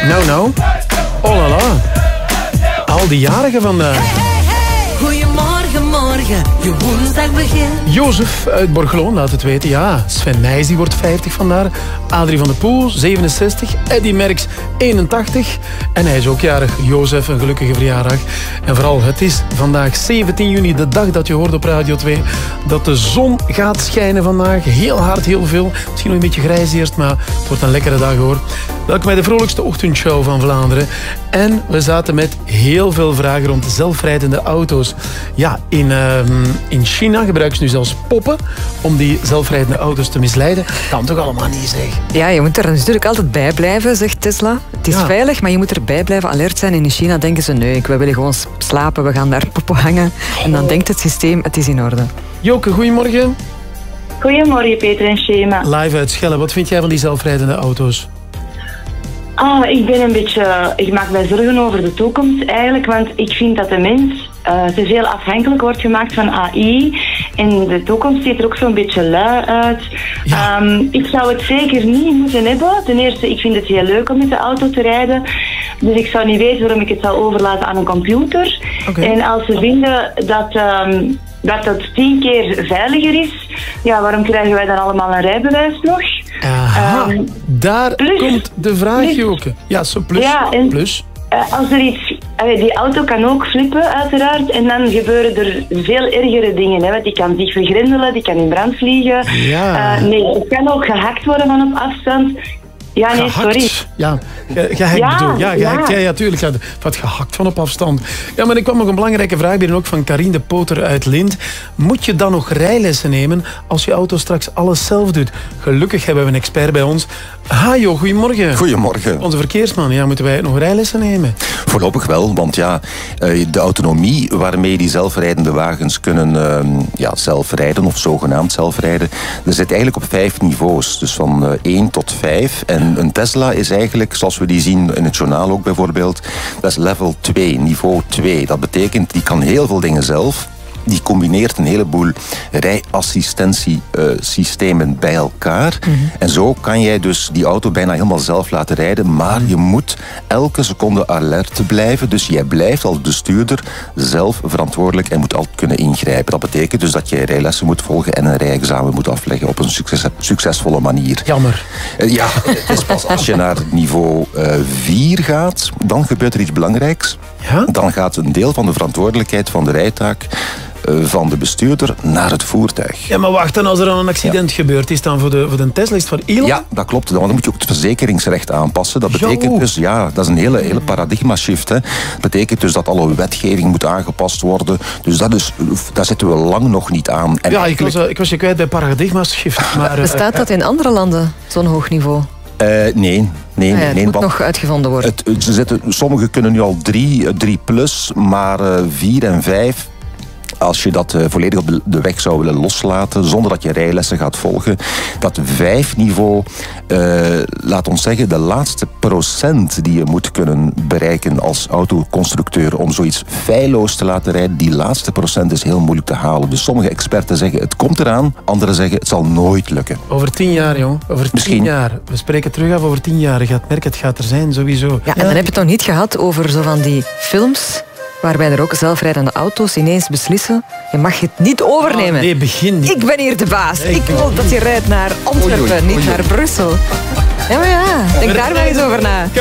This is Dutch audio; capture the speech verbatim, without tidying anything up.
Nou, nou. Oh la la. Al die jarigen vandaag. Hey, hey, hey. Goedemorgen, morgen. Je woensdag begint. Jozef uit Borgeloon laat het weten. Ja, Sven Nijs die wordt vijftig vandaag. Adrie van der Poel, zevenenzestig. Eddy Merckx, eenentachtig. En hij is ook jarig. Jozef, een gelukkige verjaardag. En vooral, het is vandaag zeventien juni, de dag dat je hoort op Radio twee, dat de zon gaat schijnen vandaag. Heel hard, heel veel. Misschien nog een beetje grijs eerst, maar het wordt een lekkere dag hoor. Welkom bij de vrolijkste ochtendshow van Vlaanderen. En we zaten met heel veel vragen rond zelfrijdende auto's. Ja, in, uh, in China gebruiken ze nu zelfs poppen om die zelfrijdende auto's te misleiden. Kan toch allemaal niet, zeg? Ja, je moet er natuurlijk altijd bij blijven, zegt Tesla. Het is ja. veilig, maar je moet erbij blijven alert zijn. En in China denken ze, nee, we willen gewoon slapen, we gaan daar poppen hangen. En dan denkt het systeem, het is in orde. Joke, goedemorgen. Goedemorgen, Peter en Shema. Live uit Schelle, wat vind jij van die zelfrijdende auto's? Ah, ik ben een beetje... Ik maak mij zorgen over de toekomst eigenlijk, want ik vind dat de mens uh, te veel afhankelijk wordt gemaakt van A I. En de toekomst ziet er ook zo'n beetje lui uit. Ja. Um, ik zou het zeker niet moeten hebben. Ten eerste, ik vind het heel leuk om met de auto te rijden. Dus ik zou niet weten waarom ik het zou overlaten aan een computer. Okay. En als ze vinden dat... Um, dat het tien keer veiliger is, ja, waarom krijgen wij dan allemaal een rijbewijs nog? Aha, um, daar plus, komt de vraag, plus, Joke. Ja, zo plus. Ja, en, plus. Uh, als er iets... Uh, die auto kan ook flippen, uiteraard. En dan gebeuren er veel ergere dingen. Hè, want die kan zich vergrendelen, die kan in brand vliegen. Ja. Uh, nee, het kan ook gehackt worden van op afstand. Ja, nee, gehakt. sorry. Ja, gehackt ja, bedoel. Ja, gehackt. Ja, ja, tuurlijk. Ja, wat gehakt van op afstand. Ja, maar er kwam nog een belangrijke vraag binnen, ook van Karine de Poter uit Lint. Moet je dan nog rijlessen nemen als je auto straks alles zelf doet? Gelukkig hebben we een expert bij ons. Hajo, goedemorgen. Goedemorgen. Onze verkeersman, ja, moeten wij nog rijlessen nemen? Voorlopig wel, want ja, de autonomie waarmee die zelfrijdende wagens kunnen ja, zelfrijden of zogenaamd zelfrijden, dat zit eigenlijk op vijf niveaus. Dus van één tot vijf. En een Tesla is eigenlijk, zoals we die zien in het journaal ook bijvoorbeeld, dat is level twee, niveau twee. Dat betekent, die kan heel veel dingen zelf. Die combineert een heleboel rijassistentiesystemen uh, bij elkaar. Mm-hmm. En zo kan jij dus die auto bijna helemaal zelf laten rijden. Maar mm-hmm. je moet elke seconde alert blijven. Dus jij blijft als bestuurder zelf verantwoordelijk en moet altijd kunnen ingrijpen. Dat betekent dus dat je rijlessen moet volgen en een rijexamen moet afleggen op een succes, succesvolle manier. Jammer. Uh, ja, het is pas als je naar niveau uh, vier gaat, dan gebeurt er iets belangrijks. Ja? Dan gaat een deel van de verantwoordelijkheid van de rijtaak van de bestuurder naar het voertuig. Ja, maar wacht, dan als er dan een accident ja. gebeurt, is dan voor de, voor de Tesla, is het voor Elon? Ja, dat klopt. Want dan moet je ook het verzekeringsrecht aanpassen. Dat betekent jo. dus, ja, dat is een hele, hele paradigma shift. Hè. Dat betekent dus dat alle wetgeving moet aangepast worden. Dus dat is, daar zitten we lang nog niet aan. En ja, eigenlijk... ik, was, ik was je kwijt bij paradigma shift. Maar, Bestaat uh, dat in andere landen, zo'n hoog niveau? Uh, nee, nee, nee, ja, het nee, moet want nog uitgevonden worden. Het, het, ze zitten, sommigen kunnen nu al drie, drie plus, maar uh, vier en vijf... Als je dat uh, volledig op de, de weg zou willen loslaten, zonder dat je rijlessen gaat volgen, dat vijf niveau, uh, laat ons zeggen, de laatste procent die je moet kunnen bereiken als autoconstructeur om zoiets feilloos te laten rijden, die laatste procent is heel moeilijk te halen. Dus sommige experten zeggen het komt eraan, anderen zeggen het zal nooit lukken. Over tien jaar, jong. Over Misschien. tien jaar. We spreken terug af over tien jaar. Je gaat merken, het gaat er zijn, sowieso. Ja, en ja. dan heb je het nog niet gehad over zo van die films waarbij er ook zelfrijdende auto's ineens beslissen, je mag het niet overnemen. Oh, nee, begin niet. Ik ben hier de baas. Ik, ik wil dat je rijdt naar Antwerpen, oei, oei, oei. niet naar Brussel. Ja, maar ja, denk daar maar eens over na.